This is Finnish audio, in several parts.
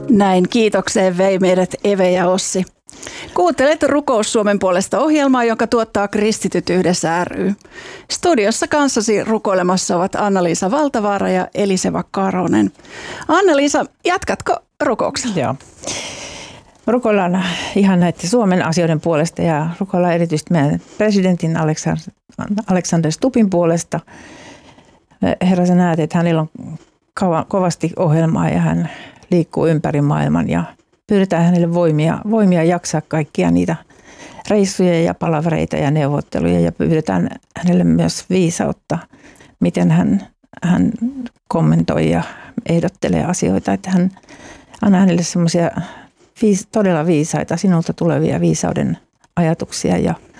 Näin kiitokseen vei meidät Eve ja Ossi. Kuuntelet Rukous Suomen puolesta -ohjelmaa, jonka tuottaa Kristityt yhdessä ry. Studiossa kanssasi rukoilemassa ovat Anna-Liisa Valtavaara ja Eliseva Karonen. Anna-Liisa, jatkatko rukouksella? Joo. Rukoillaan ihan näiden Suomen asioiden puolesta ja rukoillaan erityisesti meidän presidentin Alexander Stubbin puolesta. Herra, sä näet, että hänellä on kovasti ohjelmaa ja hän liikkuu ympäri maailman ja pyydetään hänelle voimia jaksaa kaikkia niitä reissuja ja palavereita ja neuvotteluja ja pyydetään hänelle myös viisautta, miten hän kommentoi ja ehdottelee asioita, että hän antaa hänelle semmoisia todella viisaita, sinulta tulevia viisauden ajatuksia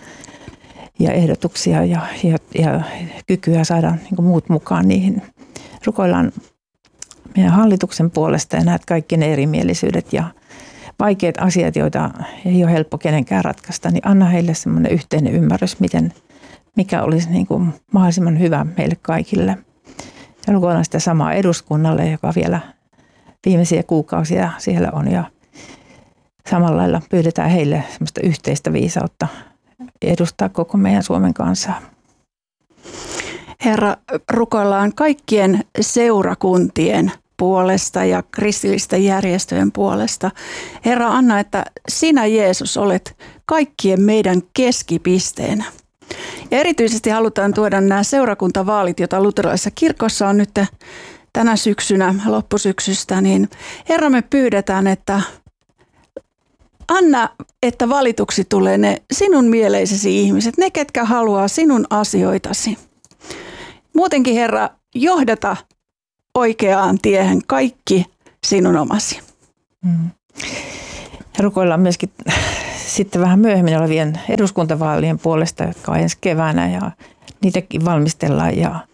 ja ehdotuksia ja kykyä saada niin muut mukaan niihin. Rukoillaan meidän hallituksen puolesta ja näet kaikki ne erimielisyydet ja vaikeat asiat, joita ei ole helppo kenenkään ratkaista, niin anna heille semmoinen yhteinen ymmärrys, mikä olisi niin kuin mahdollisimman hyvä meille kaikille. Ja rukoillaan sitä samaa eduskunnalle, joka vielä viimeisiä kuukausia siellä on ja samalla lailla pyydetään heille semmoista yhteistä viisautta edustaa koko meidän Suomen kansaa. Herra, rukoillaan kaikkien seurakuntien puolesta ja kristillisten järjestöjen puolesta. Herra, anna, että sinä Jeesus olet kaikkien meidän keskipisteenä. Ja erityisesti halutaan tuoda nämä seurakuntavaalit, joita luterilaisessa kirkossa on nyt tänä syksynä, loppusyksystä, niin Herra, me pyydetään, että anna, että valituksi tulee ne sinun mieleisesi ihmiset, ne ketkä haluaa sinun asioitasi. Muutenkin Herra, johdata oikeaan tiehen kaikki sinun omasi. Rukoillaan myöskin sitten vähän myöhemmin olevien eduskuntavaalien puolesta, jotka on ensi keväänä ja niitäkin valmistellaan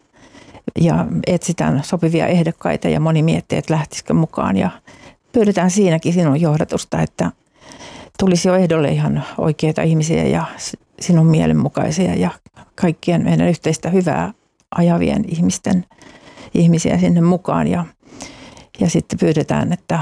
ja etsitään sopivia ehdokkaita ja moni miettii, että lähtisikö mukaan ja pyydetään siinäkin sinun johdatusta, että tulisi jo ehdolle ihan oikeita ihmisiä ja sinun mielenmukaisia ja kaikkien meidän yhteistä hyvää ajavien ihmisiä sinne mukaan ja sitten pyydetään, että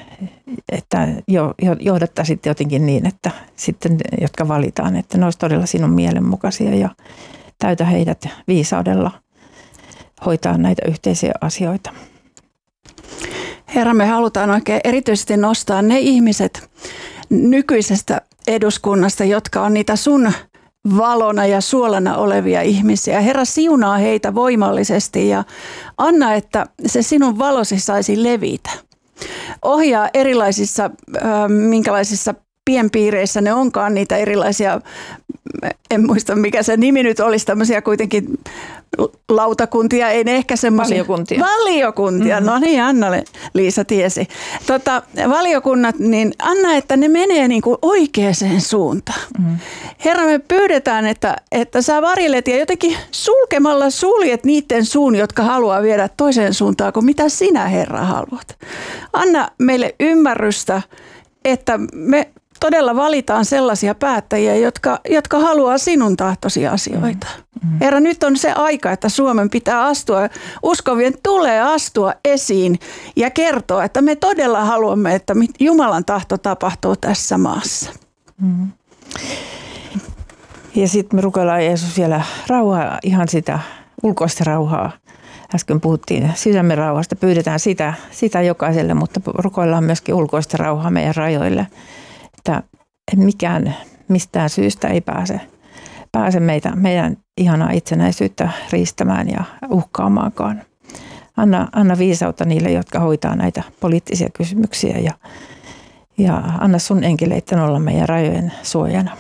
johdattaisit jotenkin niin, että sitten jotka valitaan, että ne olisi todella sinun mielenmukaisia ja täytä heidät viisaudella hoitaa näitä yhteisiä asioita. Herra, me halutaan oikein erityisesti nostaa ne ihmiset nykyisestä eduskunnasta, jotka on niitä sun valona ja suolana olevia ihmisiä. Herra, siunaa heitä voimallisesti ja anna, että se sinun valosi saisi levitä. Ohjaa erilaisissa, minkälaisissa pienpiireissä ne onkaan niitä erilaisia, en muista mikä se nimi nyt olisi, tämmöisiä kuitenkin lautakuntia, ei ne ehkä semmoisia. Valiokuntia, no niin, Anna-Liisa tiesi. Valiokunnat, niin anna, että ne menee niin kuin oikeaan suuntaan. Herra, me pyydetään, että sä varjelet ja jotenkin sulkemalla suljet niiden suun, jotka haluaa viedä toiseen suuntaan kuin mitä sinä, Herra, haluat. Anna meille ymmärrystä, että me todella valitaan sellaisia päättäjiä, jotka haluaa sinun tahtosi asioita. Herra, nyt on se aika, että Suomen pitää astua, uskovien tulee astua esiin ja kertoa, että me todella haluamme, että Jumalan tahto tapahtuu tässä maassa. Ja sitten me rukoillaan Jeesus vielä rauhaa, ihan sitä ulkoista rauhaa. Äsken puhuttiin sydämen rauhasta, pyydetään sitä jokaiselle, mutta rukoillaan myöskin ulkoista rauhaa meidän rajoille. Että mikään mistään syystä ei pääse meidän ihanaa itsenäisyyttä riistämään ja uhkaamaankaan. Anna viisautta niille, jotka hoitaa näitä poliittisia kysymyksiä ja anna sun enkeleitten olla meidän rajojen suojana.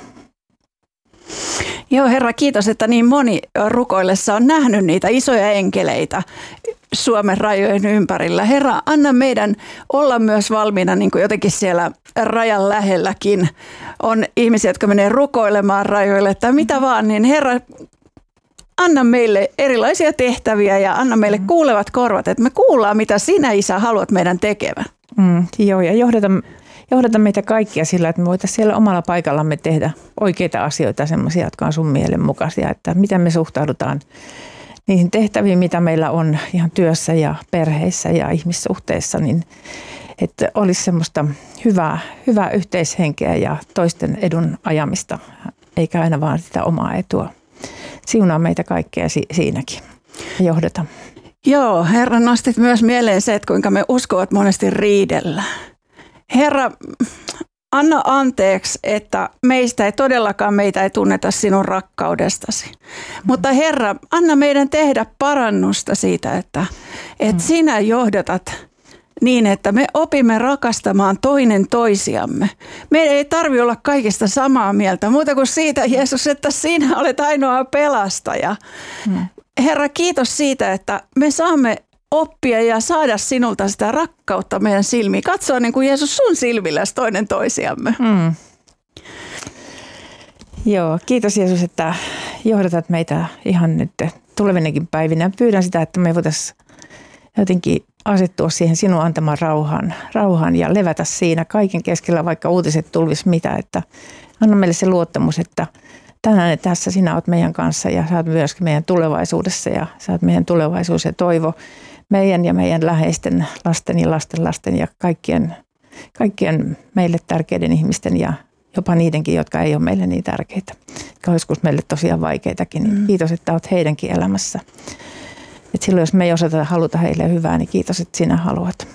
Joo, Herra, kiitos, että niin moni rukoillessa on nähnyt niitä isoja enkeleitä Suomen rajojen ympärillä. Herra, anna meidän olla myös valmiina, niin kuin jotenkin siellä rajan lähelläkin on ihmisiä, jotka menee rukoilemaan rajoille tai mitä vaan, niin Herra, anna meille erilaisia tehtäviä ja anna meille kuulevat korvat, että me kuullaan, mitä sinä, Isä, haluat meidän tekevän. Joo, ja johdata meitä kaikkia sillä, että me voitaisiin siellä omalla paikallamme tehdä oikeita asioita, semmoisia, jotka on sun mielenmukaisia, että miten me suhtaudutaan niihin tehtäviin, mitä meillä on ihan työssä ja perheissä ja ihmissuhteissa, niin että olisi semmoista hyvää yhteishenkeä ja toisten edun ajamista, eikä aina vaan sitä omaa etua. Siunaa meitä kaikkea siinäkin ja johdata. Joo, Herra, nostit myös mieleen se, että kuinka me uskovat monesti riidellään. Herra, anna anteeksi, että meitä ei tunneta sinun rakkaudestasi. Mutta Herra, anna meidän tehdä parannusta siitä, että sinä johdatat niin, että me opimme rakastamaan toinen toisiamme. Meidän ei tarvitse olla kaikista samaa mieltä, muuta kuin siitä, Jeesus, että sinä olet ainoa pelastaja. Herra, kiitos siitä, että me saamme oppia ja saada sinulta sitä rakkautta meidän silmiin. Katsoa niin kuin Jeesus sun silmilläsi toinen toisiamme. Joo, kiitos Jeesus, että johdatat meitä ihan nyt tulevinakin päivinä. Pyydän sitä, että me voitaisiin jotenkin asettua siihen sinun antamaan rauhaan ja levätä siinä kaiken keskellä, vaikka uutiset tulvis mitä. Että anna meille se luottamus, että tänään ja tässä sinä olet meidän kanssa ja sä oot myöskin meidän tulevaisuudessa ja sä oot meidän tulevaisuus ja toivo meidän ja meidän läheisten lasten ja lasten ja kaikkien meille tärkeiden ihmisten ja jopa niidenkin, jotka ei ole meille niin tärkeitä, jotka on joskus meille tosiaan vaikeitakin. Niin kiitos, että olet heidänkin elämässä. Et silloin, jos me ei osata haluta heille hyvää, niin kiitos, että sinä haluat.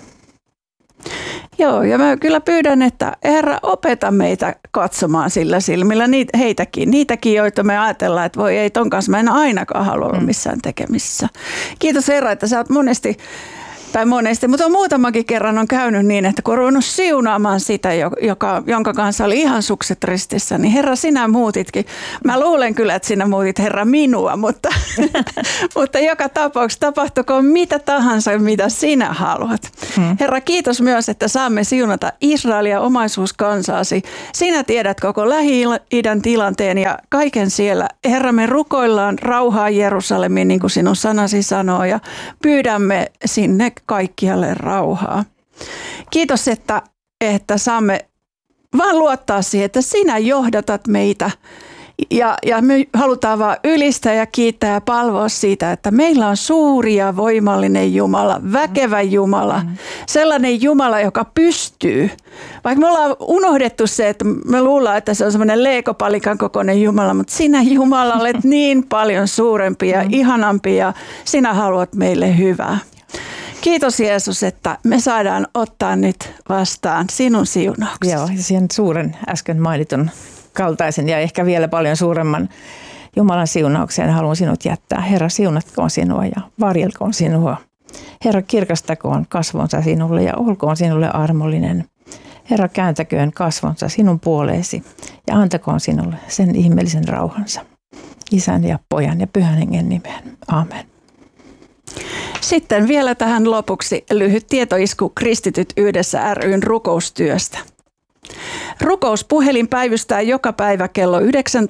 Joo, ja mä kyllä pyydän, että Herra, opeta meitä katsomaan sillä silmillä niitäkin, joita me ajatellaan, että voi ei, ton kanssa mä en ainakaan halua olla missään tekemissä. Kiitos Herra, että sä oot monesti, mutta muutamakin kerran on käynyt niin, että kun on ruvennut siunaamaan sitä, jonka kanssa oli ihan sukset ristissä, niin Herra, sinä muutitkin. Mä luulen kyllä, että sinä muutit Herra minua, mutta joka tapauksessa tapahtukoon mitä tahansa, mitä sinä haluat. Herra, kiitos myös, että saamme siunata Israelia omaisuuskansaasi. Sinä tiedät koko Lähi-idän tilanteen ja kaiken siellä. Herra, me rukoillaan rauhaa Jerusalemiin, niin kuin sinun sanasi sanoo, ja pyydämme sinne kaikkialle rauhaa. Kiitos, että saamme vaan luottaa siihen, että sinä johdatat meitä ja me halutaan vaan ylistää ja kiittää ja palvoa siitä, että meillä on suuri ja voimallinen Jumala, väkevä Jumala, sellainen Jumala, joka pystyy. Vaikka me ollaan unohdettu se, että me luullaan, että se on semmoinen leekopalikan kokoinen Jumala, mutta sinä Jumala olet niin paljon suurempi ja ihanampi ja sinä haluat meille hyvää. Kiitos Jeesus, että me saadaan ottaa nyt vastaan sinun siunauksesi. Joo, ja siihen suuren äsken mainitun kaltaisen ja ehkä vielä paljon suuremman Jumalan siunaukseen haluan sinut jättää. Herra, siunatkoon sinua ja varjelkoon sinua. Herra, kirkastakoon kasvonsa sinulle ja olkoon sinulle armollinen. Herra, kääntäköön kasvonsa sinun puoleesi ja antakoon sinulle sen ihmeellisen rauhansa. Isän ja Pojan ja Pyhän Hengen nimeen. Amen. Sitten vielä tähän lopuksi lyhyt tietoisku Kristityt yhdessä ryn rukoustyöstä. Rukouspuhelin päivystää joka päivä kello 19-23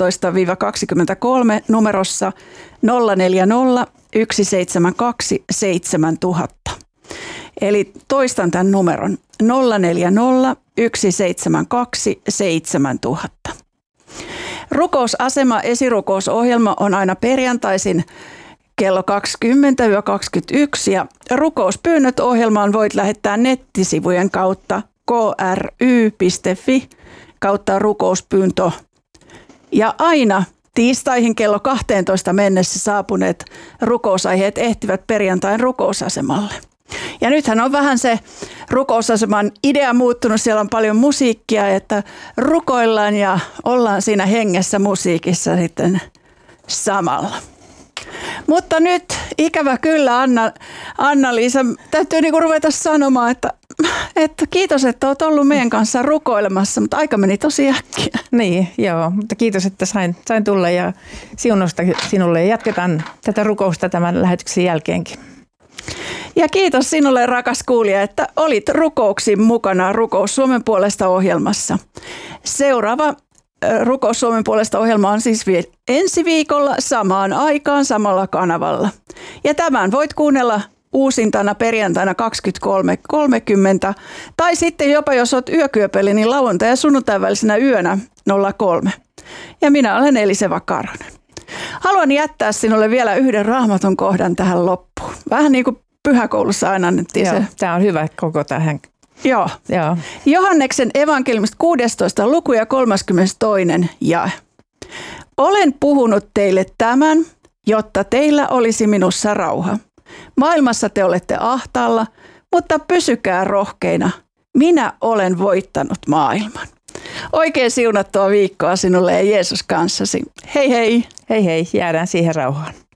numerossa 040 172 7000. Eli toistan tämän numeron 040 172 7000. Rukousasema esirukousohjelma on aina perjantaisin kello 20-21 ja rukouspyynnöt ohjelmaan voit lähettää nettisivujen kautta kry.fi kautta rukouspyyntö. Ja aina tiistaihin kello 12 mennessä saapuneet rukousaiheet ehtivät perjantain rukousasemalle. Ja nythän on vähän se rukousaseman idea muuttunut. Siellä on paljon musiikkia, että rukoillaan ja ollaan siinä hengessä musiikissa sitten samalla. Mutta nyt ikävä kyllä Anna-Liisa, täytyy niinku ruveta sanomaan, että kiitos, että olet ollut meidän kanssa rukoilemassa, mutta aika meni tosi äkkiä. Niin, joo, mutta kiitos, että sain tulla ja siunosta sinulle ja jatketaan tätä rukousta tämän lähetyksen jälkeenkin. Ja kiitos sinulle, rakas kuulija, että olit rukouksin mukana Rukous Suomen puolesta -ohjelmassa. Seuraava Rukous Suomen puolesta -ohjelma on siis ensi viikolla samaan aikaan samalla kanavalla. Ja tämän voit kuunnella uusintana perjantaina 23.30 tai sitten jopa jos olet yökyöpeli, niin lauantai- ja sunnuntain välisenä yönä 03. Ja minä olen Eliseva Karonen. Haluan jättää sinulle vielä yhden raamatun kohdan tähän loppuun. Vähän niin kuin pyhäkoulussa aina annettiin se. Tämä on hyvä koko tähän Joo. Joo. Johanneksen evankeliumista 16. luku ja 32. jae. Olen puhunut teille tämän, jotta teillä olisi minussa rauha. Maailmassa te olette ahtaalla, mutta pysykää rohkeina. Minä olen voittanut maailman. Oikein siunattua viikkoa sinulle ja Jeesus kanssasi. Hei hei! Hei hei, jäädään siihen rauhaan.